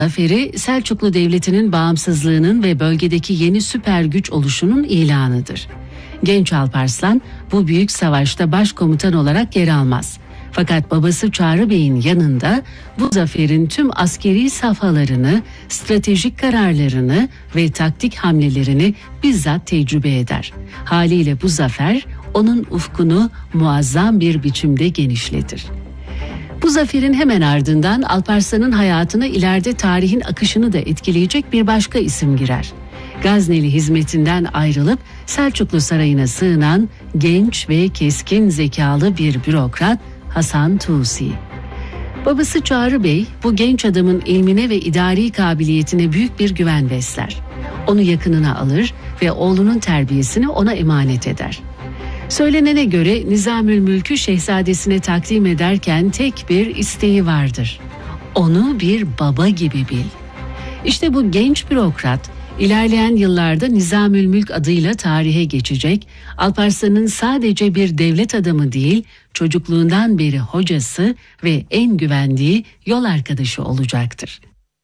Zaferi, Selçuklu Devleti'nin bağımsızlığının ve bölgedeki yeni süper güç oluşunun ilanıdır. Genç Alparslan bu büyük savaşta başkomutan olarak yer almaz. Fakat babası Çağrı Bey'in yanında bu zaferin tüm askeri safhalarını, stratejik kararlarını ve taktik hamlelerini bizzat tecrübe eder. Haliyle bu zafer onun ufkunu muazzam bir biçimde genişletir. Bu zaferin hemen ardından Alparslan'ın hayatına ileride tarihin akışını da etkileyecek bir başka isim girer. Gazneli hizmetinden ayrılıp Selçuklu Sarayı'na sığınan genç ve keskin zekalı bir bürokrat Hasan Tusi. Babası Çağrı Bey bu genç adamın ilmine ve idari kabiliyetine büyük bir güven besler. Onu yakınına alır ve oğlunun terbiyesini ona emanet eder. Söylenene göre Nizamülmülk'ü şehzadesine takdim ederken tek bir isteği vardır. Onu bir baba gibi bil. İşte bu genç bürokrat ilerleyen yıllarda Nizamülmülk adıyla tarihe geçecek, Alparslan'ın sadece bir devlet adamı değil, çocukluğundan beri hocası ve en güvendiği yol arkadaşı olacaktır.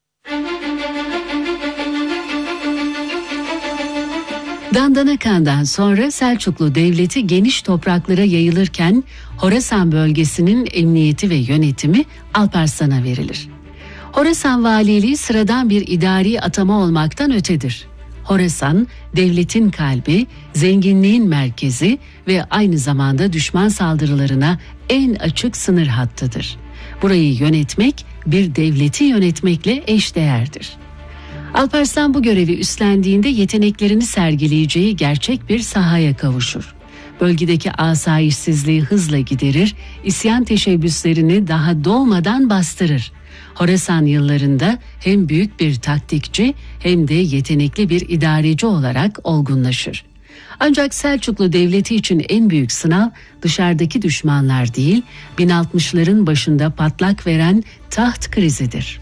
Dandanakan'dan sonra Selçuklu Devleti geniş topraklara yayılırken Horasan bölgesinin emniyeti ve yönetimi Alparslan'a verilir. Horasan valiliği sıradan bir idari atama olmaktan ötedir. Horasan, devletin kalbi, zenginliğin merkezi ve aynı zamanda düşman saldırılarına en açık sınır hattıdır. Burayı yönetmek, bir devleti yönetmekle eşdeğerdir. Alparslan bu görevi üstlendiğinde yeteneklerini sergileyeceği gerçek bir sahaya kavuşur. Bölgedeki asayişsizliği hızla giderir, isyan teşebbüslerini daha doğmadan bastırır. Horasan yıllarında hem büyük bir taktikçi hem de yetenekli bir idareci olarak olgunlaşır. Ancak Selçuklu Devleti için en büyük sınav dışarıdaki düşmanlar değil, 1060'ların başında patlak veren taht krizidir.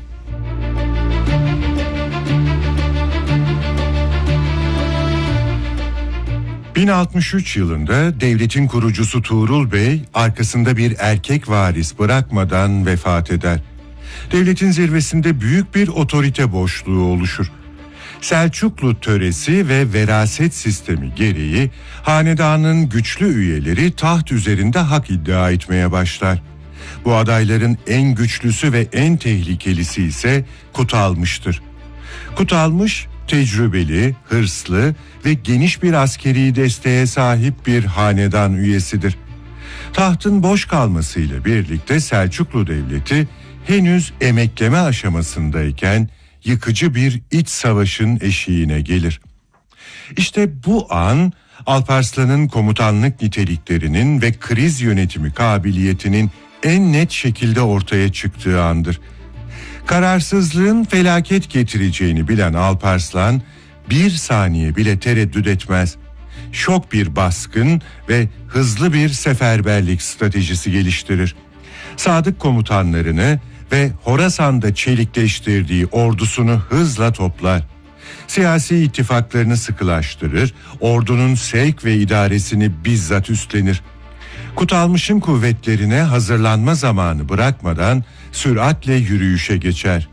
...1063 yılında devletin kurucusu Tuğrul Bey arkasında bir erkek varis bırakmadan vefat eder. Devletin zirvesinde büyük bir otorite boşluğu oluşur. Selçuklu töresi ve veraset sistemi gereği hanedanın güçlü üyeleri taht üzerinde hak iddia etmeye başlar. Bu adayların en güçlüsü ve en tehlikelisi ise Kutalmış'tır. Kutalmış, tecrübeli, hırslı ve geniş bir askeri desteğe sahip bir hanedan üyesidir. Tahtın boş kalmasıyla birlikte Selçuklu Devleti henüz emekleme aşamasındayken yıkıcı bir iç savaşın eşiğine gelir. İşte bu an Alparslan'ın komutanlık niteliklerinin ve kriz yönetimi kabiliyetinin en net şekilde ortaya çıktığı andır. Kararsızlığın felaket getireceğini bilen Alparslan bir saniye bile tereddüt etmez. Şok bir baskın ve hızlı bir seferberlik stratejisi geliştirir. Sadık komutanlarını ve Horasan'da çelikleştirdiği ordusunu hızla toplar. Siyasi ittifaklarını sıkılaştırır, ordunun sevk ve idaresini bizzat üstlenir. Kutalmış'ın kuvvetlerine hazırlanma zamanı bırakmadan süratle yürüyüşe geçer.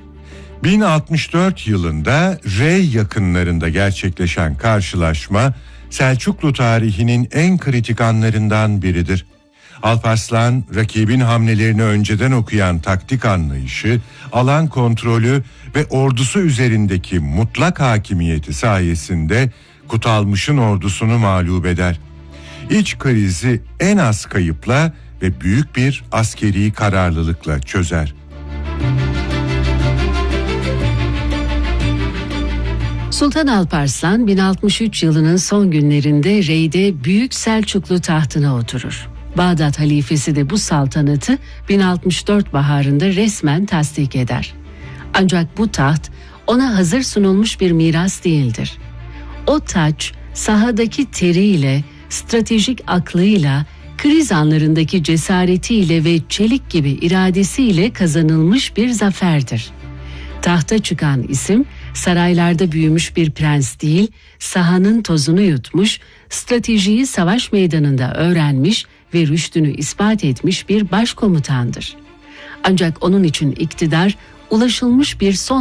1064 yılında Rey yakınlarında gerçekleşen karşılaşma Selçuklu tarihinin en kritik anlarından biridir. Alparslan rakibin hamlelerini önceden okuyan taktik anlayışı, alan kontrolü ve ordusu üzerindeki mutlak hakimiyeti sayesinde Kutalmış'ın ordusunu mağlup eder. İç krizi en az kayıpla ve büyük bir askeri kararlılıkla çözer. Sultan Alparslan 1063 yılının son günlerinde Rey'de Büyük Selçuklu tahtına oturur. Bağdat halifesi de bu saltanatı 1064 baharında resmen tasdik eder. Ancak bu taht ona hazır sunulmuş bir miras değildir. O taç sahadaki teriyle, stratejik aklıyla, kriz anlarındaki cesaretiyle ve çelik gibi iradesiyle kazanılmış bir zaferdir. Tahta çıkan isim saraylarda büyümüş bir prens değil, sahanın tozunu yutmuş, stratejiyi savaş meydanında öğrenmiş ve rüştünü ispat etmiş bir başkomutandır. Ancak onun için iktidar ulaşılmış bir son